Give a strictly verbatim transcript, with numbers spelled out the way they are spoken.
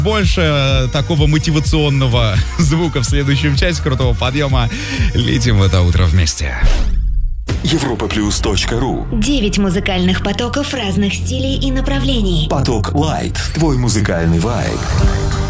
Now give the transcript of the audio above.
Больше такого мотивационного звука в следующем часе крутого подъема. Летим в это утро вместе. Европа плюс точка ру. Девять музыкальных потоков разных стилей и направлений. Поток Лайт. Твой музыкальный вайб.